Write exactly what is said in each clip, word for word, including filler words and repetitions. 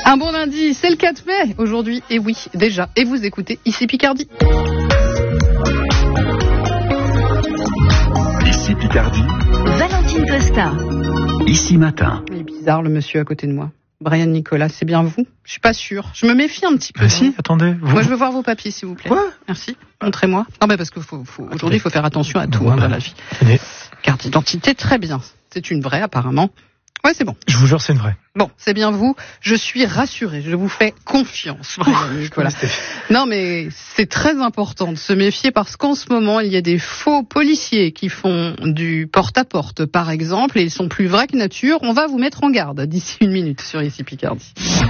Un bon lundi, c'est le quatre mai aujourd'hui, et oui, déjà, et vous écoutez Ici Picardie. Ici Picardie. Valentine Costa. Ici Matin. Il est bizarre le monsieur à côté de moi. Brian Nicolas, c'est bien vous? Je suis pas sûre. Je me méfie un petit peu. Bah si, attendez. Vous... Moi, je veux voir vos papiers, s'il vous plaît. Quoi? Merci. Montrez-moi. Non, mais parce que faut, faut, aujourd'hui, il faut faire attention à tout bon, hein, dans la vie. Tenez. Carte d'identité, très bien. C'est une vraie, apparemment. Ouais, c'est bon. Je vous jure, c'est une vraie. Bon, c'est bien vous. Je suis rassurée. Je vous fais confiance, Brian Nicolas. Non, mais c'est très important de se méfier parce qu'en ce moment, il y a des faux policiers qui font du porte-à-porte, par exemple, et ils sont plus vrais que nature. On va vous mettre en garde d'ici une minute sur Ici Picardie.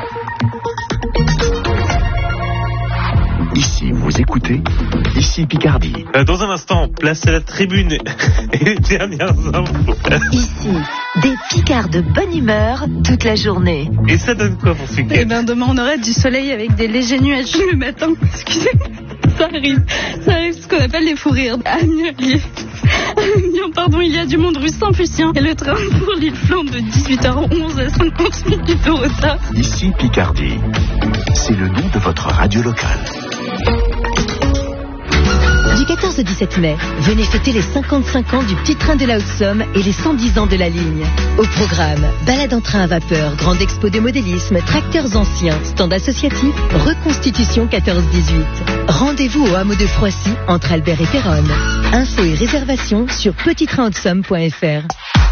Ici, vous écoutez Ici Picardie. Euh, dans un instant, place à la tribune et les dernières infos. Ici, des Picards de bonne humeur toute la journée. Et ça donne quoi pour ce week-end? Eh ben demain on aurait du soleil avec des légers nuages le matin. Excusez, ça arrive. Ça arrive ce qu'on appelle les fous rires. Amiens, pardon, il y a du monde rue Saint-Lucien et le train pour l'île Flandre de dix-huit heures onze à cinquante minutes de retard. Ici Picardie. C'est le nom de votre radio locale. Du quatorze au dix-sept mai, venez fêter les cinquante-cinq ans du petit train de la Haute-Somme et les cent dix ans de la ligne. Au programme, balade en train à vapeur, grande expo de modélisme, tracteurs anciens, stand associatif, reconstitution quatorze dix-huit. Rendez-vous au hameau de Froissy, entre Albert et Péronne. Infos et réservations sur petit train haute somme point f r.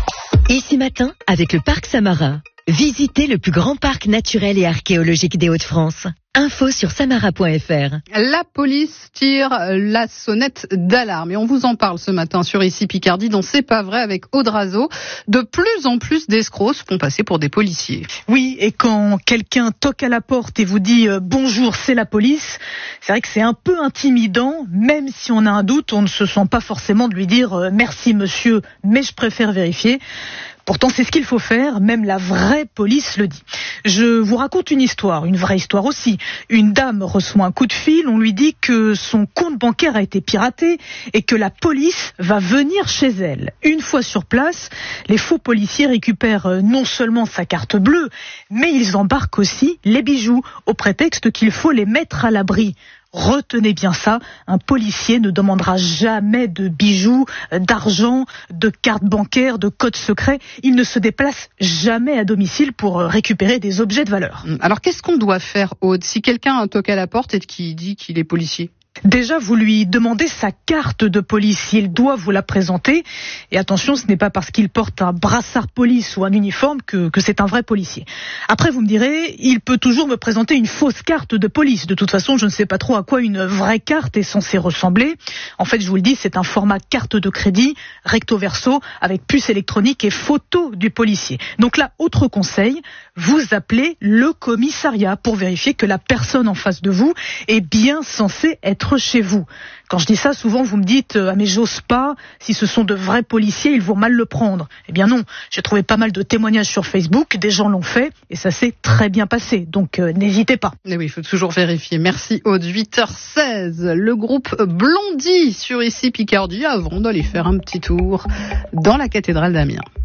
Ici Matin, avec le parc Samara. Visitez le plus grand parc naturel et archéologique des Hauts-de-France. Info sur samara point f r. La police tire la sonnette d'alarme et on vous en parle ce matin sur Ici Picardie dans C'est pas vrai avec Aude Razo. De plus en plus d'escrocs se font passer pour des policiers. Oui, et quand quelqu'un toque à la porte et vous dit euh, « Bonjour, c'est la police », c'est vrai que c'est un peu intimidant, même si on a un doute, on ne se sent pas forcément de lui dire euh, « Merci monsieur, mais je préfère vérifier ». Pourtant, c'est ce qu'il faut faire, même la vraie police le dit. Je vous raconte une histoire, une vraie histoire aussi. Une dame reçoit un coup de fil, on lui dit que son compte bancaire a été piraté et que la police va venir chez elle. Une fois sur place, les faux policiers récupèrent non seulement sa carte bleue, mais ils embarquent aussi les bijoux, au prétexte qu'il faut les mettre à l'abri. Retenez bien ça, un policier ne demandera jamais de bijoux, d'argent, de cartes bancaires, de codes secrets. Il ne se déplace jamais à domicile pour récupérer des objets de valeur. Alors qu'est-ce qu'on doit faire, Aude, si quelqu'un toque à la porte et qui dit qu'il est policier ? Déjà, vous lui demandez sa carte de police. Il doit vous la présenter. Et attention, ce n'est pas parce qu'il porte un brassard police ou un uniforme que, que c'est un vrai policier. Après, vous me direz, il peut toujours me présenter une fausse carte de police. De toute façon, je ne sais pas trop à quoi une vraie carte est censée ressembler. En fait, je vous le dis, c'est un format carte de crédit, recto verso, avec puce électronique et photo du policier. Donc là, autre conseil, vous appelez le commissariat pour vérifier que la personne en face de vous est bien censée être chez vous. Quand je dis ça, souvent vous me dites ah mais j'ose pas, si ce sont de vrais policiers, ils vont mal le prendre. Eh bien non, j'ai trouvé pas mal de témoignages sur Facebook, des gens l'ont fait et ça s'est très bien passé. Donc euh, n'hésitez pas. Mais oui, il faut toujours vérifier. Merci Aude. huit heures seize, le groupe Blondie sur Ici Picardie avant d'aller faire un petit tour dans la cathédrale d'Amiens.